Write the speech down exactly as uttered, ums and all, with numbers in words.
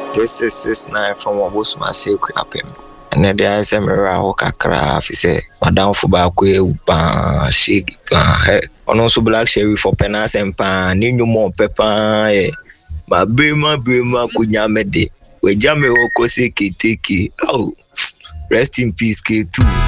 This is six nine from Obosuma Seku Apem. And then there is a mirror or kakra, if you say, Madame Fubakwe, pan, shake, pan, and also black sherry for penas and pan, Nino more pepper, eh. Ma brima brima kunyamede. We jame oko se keteke. Oh, rest in peace K two.